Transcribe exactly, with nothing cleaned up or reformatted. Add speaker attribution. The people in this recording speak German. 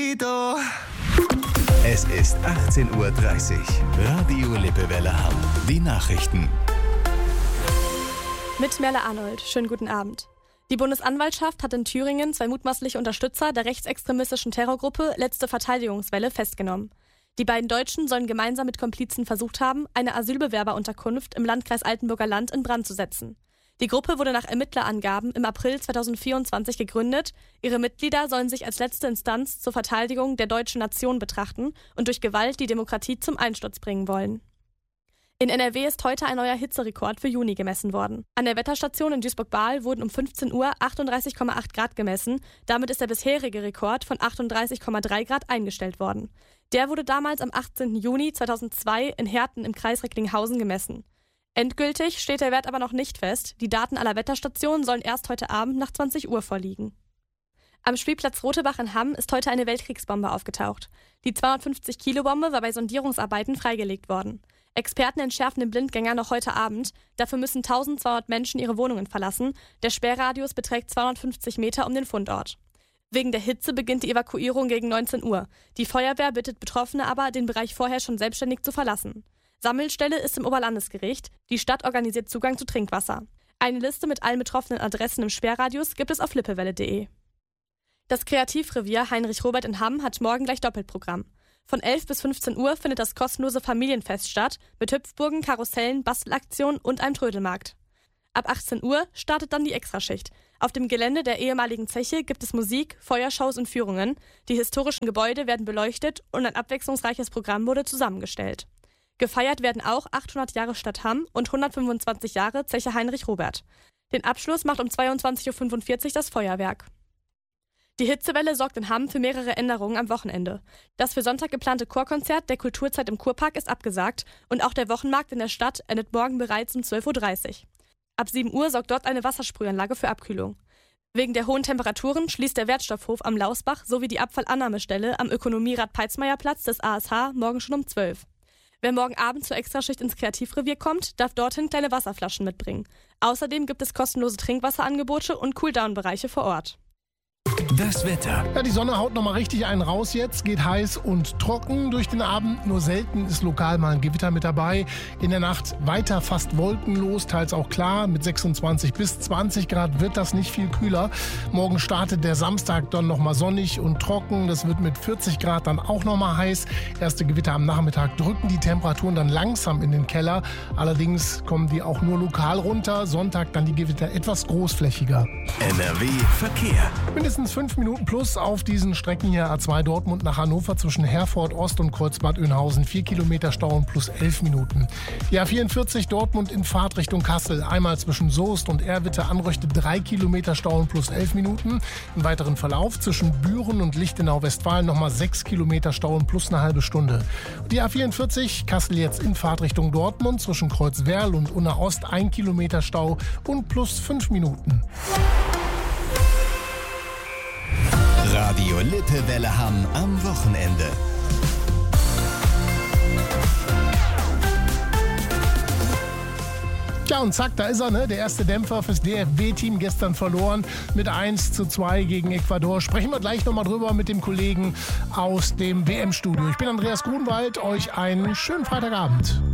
Speaker 1: Despacito. Es ist achtzehn Uhr dreißig. Radio Lippewelle Hamm. Die Nachrichten.
Speaker 2: Mit Merle Arnold. Schönen guten Abend. Die Bundesanwaltschaft hat in Thüringen zwei mutmaßliche Unterstützer der rechtsextremistischen Terrorgruppe Letzte Verteidigungswelle festgenommen. Die beiden Deutschen sollen gemeinsam mit Komplizen versucht haben, eine Asylbewerberunterkunft im Landkreis Altenburger Land in Brand zu setzen. Die Gruppe wurde nach Ermittlerangaben im April zweitausendvierundzwanzig gegründet. Ihre Mitglieder sollen sich als letzte Instanz zur Verteidigung der deutschen Nation betrachten und durch Gewalt die Demokratie zum Einsturz bringen wollen. In N R W ist heute ein neuer Hitzerekord für Juni gemessen worden. An der Wetterstation in Duisburg-Bahl wurden um fünfzehn Uhr achtunddreißig Komma acht Grad gemessen. Damit ist der bisherige Rekord von achtunddreißig Komma drei Grad eingestellt worden. Der wurde damals am achtzehnten Juni zweitausendzwei in Herten im Kreis Recklinghausen gemessen. Endgültig steht der Wert aber noch nicht fest. Die Daten aller Wetterstationen sollen erst heute Abend nach zwanzig Uhr vorliegen. Am Spielplatz Rotebach in Hamm ist heute eine Weltkriegsbombe aufgetaucht. Die zweihundertfünfzig Kilo Bombe war bei Sondierungsarbeiten freigelegt worden. Experten entschärfen den Blindgänger noch heute Abend. Dafür müssen eintausendzweihundert Menschen ihre Wohnungen verlassen. Der Sperrradius beträgt zweihundertfünfzig Meter um den Fundort. Wegen der Hitze beginnt die Evakuierung gegen neunzehn Uhr. Die Feuerwehr bittet Betroffene aber, den Bereich vorher schon selbstständig zu verlassen. Sammelstelle ist im Oberlandesgericht. Die Stadt organisiert Zugang zu Trinkwasser. Eine Liste mit allen betroffenen Adressen im Sperrradius gibt es auf lippewelle punkt de. Das Kreativrevier Heinrich Robert in Hamm hat morgen gleich Doppelprogramm. Von elf bis fünfzehn Uhr findet das kostenlose Familienfest statt, mit Hüpfburgen, Karussellen, Bastelaktionen und einem Trödelmarkt. Ab achtzehn Uhr startet dann die Extraschicht. Auf dem Gelände der ehemaligen Zeche gibt es Musik, Feuershows und Führungen. Die historischen Gebäude werden beleuchtet und ein abwechslungsreiches Programm wurde zusammengestellt. Gefeiert werden auch achthundert Jahre Stadt Hamm und hundertfünfundzwanzig Jahre Zeche Heinrich Robert. Den Abschluss macht um zweiundzwanzig Uhr fünfundvierzig das Feuerwerk. Die Hitzewelle sorgt in Hamm für mehrere Änderungen am Wochenende. Das für Sonntag geplante Chorkonzert der Kulturzeit im Kurpark ist abgesagt und auch der Wochenmarkt in der Stadt endet morgen bereits um zwölf Uhr dreißig. Ab sieben Uhr sorgt dort eine Wassersprühanlage für Abkühlung. Wegen der hohen Temperaturen schließt der Wertstoffhof am Lausbach sowie die Abfallannahmestelle am Ökonomierat-Peitsmeyer-Platz des A S H morgen schon um zwölf. Wer morgen Abend zur Extraschicht ins Kreativrevier kommt, darf dorthin kleine Wasserflaschen mitbringen. Außerdem gibt es kostenlose Trinkwasserangebote und Cooldown-Bereiche vor Ort.
Speaker 1: Das Wetter.
Speaker 3: Ja, die Sonne haut nochmal richtig einen raus jetzt, geht heiß und trocken durch den Abend. Nur selten ist lokal mal ein Gewitter mit dabei. In der Nacht weiter fast wolkenlos, teils auch klar. Mit sechsundzwanzig bis zwanzig Grad wird das nicht viel kühler. Morgen startet der Samstag dann nochmal sonnig und trocken. Das wird mit vierzig Grad dann auch nochmal heiß. Erste Gewitter am Nachmittag drücken die Temperaturen dann langsam in den Keller. Allerdings kommen die auch nur lokal runter. Sonntag dann die Gewitter etwas großflächiger.
Speaker 1: N R W Verkehr.
Speaker 3: Mindestens fünf Minuten plus auf diesen Strecken hier A zwei Dortmund nach Hannover zwischen Herford Ost und Kreuzbad Oeynhausen. Vier Kilometer Stau und plus elf Minuten. Die A vierundvierzig Dortmund in Fahrt Richtung Kassel. Einmal zwischen Soest und Erwitte Anröchte drei Kilometer Stau und plus elf Minuten. Im weiteren Verlauf zwischen Büren und Lichtenau-Westfalen nochmal sechs Kilometer Stau und plus eine halbe Stunde. Die A vierundvierzig Kassel jetzt in Fahrt Richtung Dortmund zwischen Kreuzwerl und Unna Ost ein Kilometer Stau und plus fünf Minuten.
Speaker 1: Radio Lippewelle Hamm am Wochenende.
Speaker 3: Ja, und zack, da ist er, ne? Der erste Dämpfer fürs D F B-Team, gestern verloren mit eins zu zwei gegen Ecuador. Sprechen wir gleich nochmal drüber mit dem Kollegen aus dem W M-Studio. Ich bin Andreas Grunwald, euch einen schönen Freitagabend.